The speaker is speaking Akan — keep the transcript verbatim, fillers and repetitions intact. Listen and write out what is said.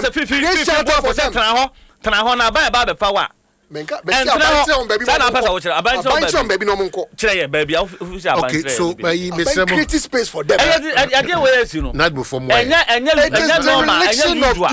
say fifty for cent tena ho tena ho na ba ba be fa wa menka be see abantre on baby na pesa wo kire abantre on baby no monko kire ye baby afu see abantre okay so bayi mesem create space for them e dey we you know not before more enya enya enya normal enya usual